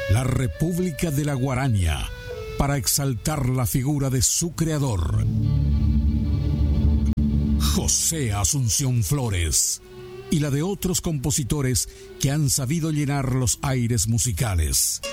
la República de la Guaraña, para exaltar la figura de su creador, José Asunción Flores, y la de otros compositores que han sabido llenar los aires musicales.